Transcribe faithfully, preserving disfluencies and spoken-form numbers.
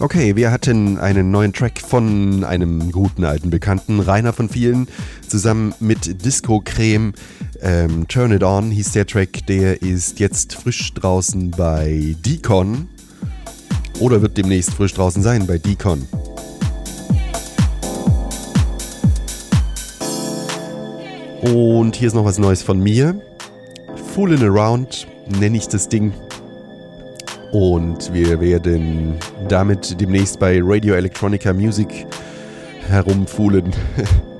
Okay, wir hatten einen neuen Track von einem guten alten Bekannten, Rainer von vielen, zusammen mit Disco Creme. Ähm, Turn It On hieß der Track, der ist jetzt frisch draußen bei Deacon oder wird demnächst frisch draußen sein bei Deacon. Und hier ist noch was Neues von mir. Foolin' Around nenne ich das Ding. Und wir werden damit demnächst bei Radio Electronica Music herumfuhlen.